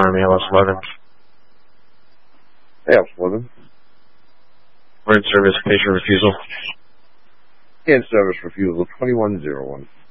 Army LS 11. LS 11. We're in service, patient refusal. In service refusal 2101.